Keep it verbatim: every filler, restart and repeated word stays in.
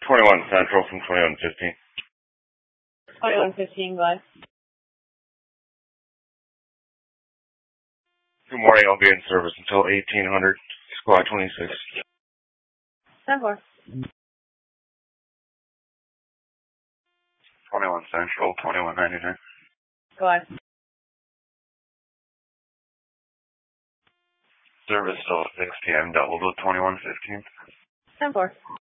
twenty-one Central from twenty-one fifteen. twenty-one fifteen, go ahead. Good morning, I'll be in service until eighteen hundred, squad twenty-six. ten four. twenty-one Central, twenty-one ninety-nine. Go ahead. Service till six p m, doubled with twenty-one fifteen. ten four.